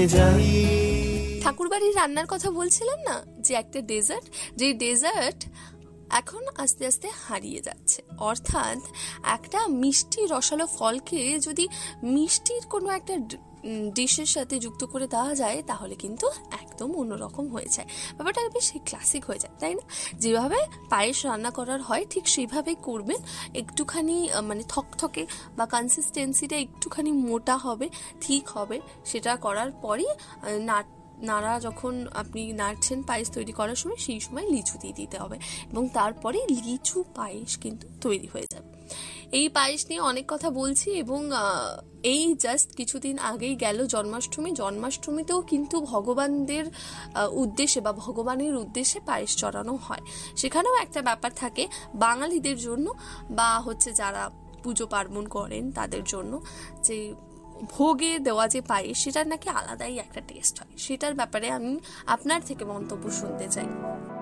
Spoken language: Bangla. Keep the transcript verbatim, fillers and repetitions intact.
যাই। ঠাকুরবাড়ির রান্নার কথা বলছিলাম না, যে একটা ডেজার্ট, যে ডেজার্ট এখন আস্তে আস্তে হারিয়ে যাচ্ছে। অর্থাৎ একটা মিষ্টি রসালো ফলকে যদি মিষ্টির কোনো একটা ডিশের সাথে যুক্ত করে দেওয়া যায় তাহলে কিন্তু একদম অন্যরকম হয়ে যায়, ব্যাপারটা বেশ ক্লাসিক হয়ে যায়, তাই না? যেভাবে পায়েস রান্না করার হয় ঠিক সেইভাবেই করবেন। একটুখানি মানে থকথকে বা কনসিস্টেন্সিটা একটুখানি মোটা হবে, ঠিক হবে। সেটা করার পরই নাট নাড়া যখন আপনি নাড়ছেন পায়েস তৈরি করার সময়, সেই সময় লিচু দিয়ে দিতে হবে এবং তারপরে লিচু পায়েস কিন্তু তৈরি হয়ে যাবে। এই পায়েস নিয়ে অনেক কথা বলছি এবং এই জাস্ট কিছুদিন আগেই গেল জন্মাষ্টমী। জন্মাষ্টমীতেও কিন্তু ভগবানদের উদ্দেশ্যে বা ভগবানের উদ্দেশ্যে পায়েস চড়ানো হয়। সেখানেও একটা ব্যাপার থাকে বাঙালিদের জন্য বা হচ্ছে যারা পুজো পার্বণ করেন তাদের জন্য, যে ভোগে দেওয়া যে পায়েস সেটার নাকি আলাদাই একটা টেস্ট হয়। সেটার ব্যাপারে আমি আপনার থেকে মন্তব্য শুনতে চাই।